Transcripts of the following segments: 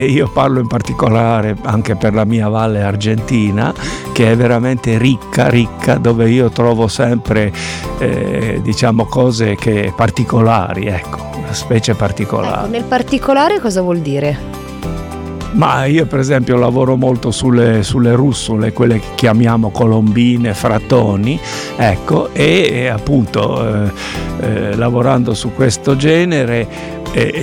E io parlo in particolare anche per la mia valle argentina, che è veramente ricca, dove io trovo sempre diciamo cose che particolari, ecco, specie particolari. Ecco, nel particolare cosa vuol dire? Ma io per esempio lavoro molto sulle russole, quelle che chiamiamo colombine, frattoni, ecco, e appunto lavorando su questo genere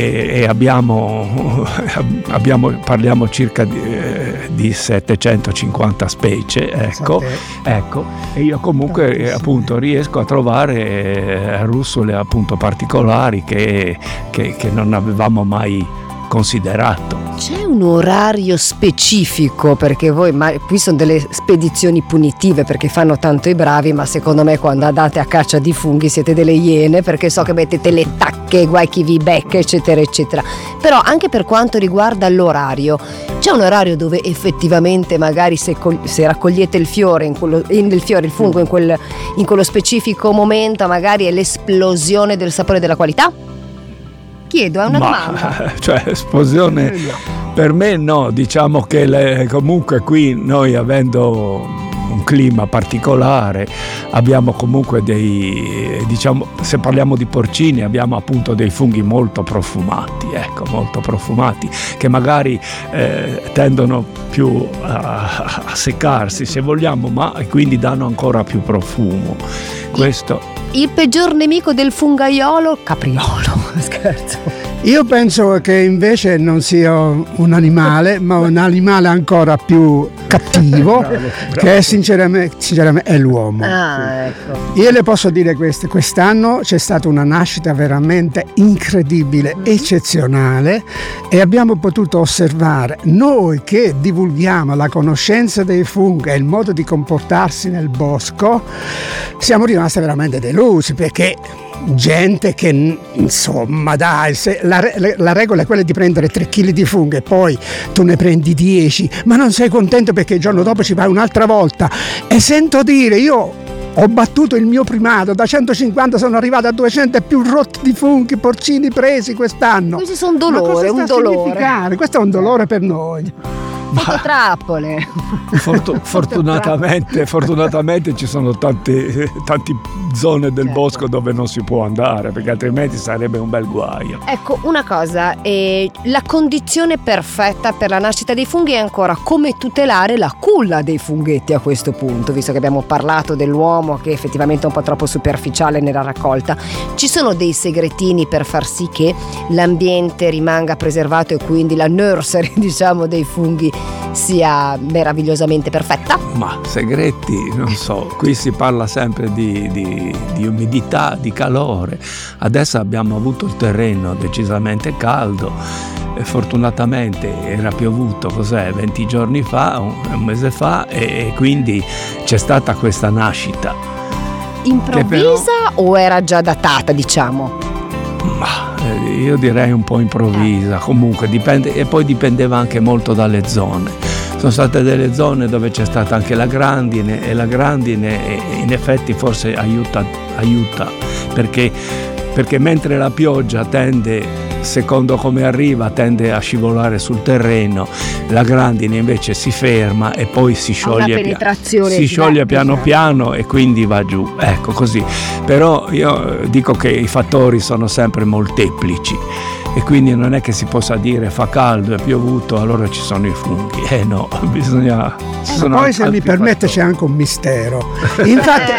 parliamo circa di 750 specie, ecco, e io comunque appunto riesco a trovare russole appunto particolari che non avevamo mai considerato. C'è un orario specifico? Perché voi, ma qui sono delle spedizioni punitive perché fanno tanto i bravi, ma secondo me quando andate a caccia di funghi siete delle iene, perché so che mettete le tacche, guai chi vi becca, eccetera eccetera. Però anche per quanto riguarda l'orario, c'è un orario dove effettivamente magari se raccogliete il fungo in quello specifico momento, magari è l'esplosione del sapore e della qualità? Chiedo, è una domanda. Cioè, esplosione per me no, diciamo che comunque qui noi, avendo un clima particolare, abbiamo comunque diciamo, se parliamo di porcini, abbiamo appunto dei funghi molto profumati, che magari tendono più a seccarsi, se vogliamo, ma quindi danno ancora più profumo. Questo. Il peggior nemico del fungaiolo? Capriolo. Scherzo. Io penso che invece non sia un animale, ma un animale ancora più cattivo, bravo. Che è sinceramente è l'uomo. Ecco. Io le posso dire questo: quest'anno c'è stata una nascita veramente incredibile, eccezionale, e abbiamo potuto osservare, noi che divulghiamo la conoscenza dei funghi e il modo di comportarsi nel bosco, siamo rimasti veramente delusi, perché gente che, insomma, dai, la regola è quella di prendere 3 kg di funghi e poi tu ne prendi 10, ma non sei contento perché il giorno dopo ci vai un'altra volta. E sento dire, io ho battuto il mio primato, da 150 sono arrivato a 200 e più rotti di funghi porcini presi quest'anno. Questi sono dolore, un dolore. Questo è un dolore per noi. Fototrappole. Fortunatamente ci sono tante zone del bosco dove non si può andare, perché altrimenti sarebbe un bel guaio. Ecco, una cosa, la condizione perfetta per la nascita dei funghi è ancora come tutelare la culla dei funghetti a questo punto, visto che abbiamo parlato dell'uomo che effettivamente è un po' troppo superficiale nella raccolta. Ci sono dei segretini per far sì che l'ambiente rimanga preservato e quindi la nursery, diciamo, dei funghi sia meravigliosamente perfetta? Ma segreti, non so, qui si parla sempre di umidità, di calore. Adesso abbiamo avuto il terreno decisamente caldo e fortunatamente era piovuto 20 giorni fa, un mese fa, e quindi c'è stata questa nascita. Improvvisa o era già datata, diciamo? Ma io direi un po' improvvisa, comunque dipende, e poi dipendeva anche molto dalle zone. Sono state delle zone dove c'è stata anche la grandine, e la grandine in effetti forse aiuta perché mentre la pioggia tende, secondo come arriva, tende a scivolare sul terreno, la grandine invece si ferma e poi si scioglie piano piano e quindi va giù, ecco, così. Però io dico che i fattori sono sempre molteplici e quindi non è che si possa dire fa caldo, è piovuto, allora ci sono i funghi. No, bisogna. Poi se mi permette c'è anche un mistero. Infatti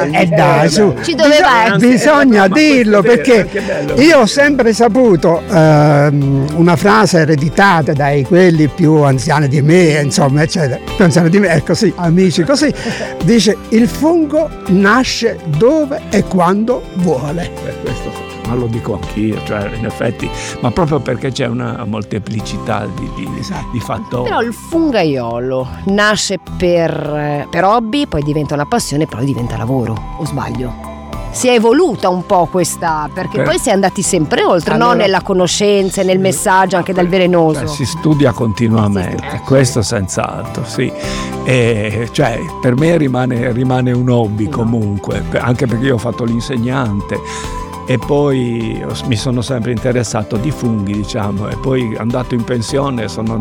bisogna dirlo, perché io ho sempre saputo una frase ereditata dai quelli più anziani di me, insomma, eccetera, più anziani di me, è così, amici, così, dice: il fungo nasce dove e quando vuole. Ma lo dico anch'io, cioè in effetti, ma proprio perché c'è una molteplicità di fattori. Però il fungaiolo nasce per hobby, poi diventa una passione, poi diventa lavoro, o sbaglio? Si è evoluta un po' questa, perché poi si è andati sempre oltre, allora, no? Nella conoscenza e nel messaggio, anche dal velenoso. Si studia continuamente, questo senz'altro, sì. Cioè, per me rimane un hobby comunque, anche perché io ho fatto l'insegnante e poi mi sono sempre interessato di funghi, diciamo, e poi andato in pensione sono